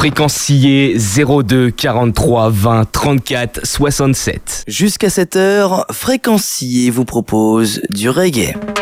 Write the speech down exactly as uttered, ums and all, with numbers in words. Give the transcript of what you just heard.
Fréquencier zéro deux quarante-trois vingt trente-quatre soixante-sept. Jusqu'à cette heure, Fréquencier vous propose du reggae.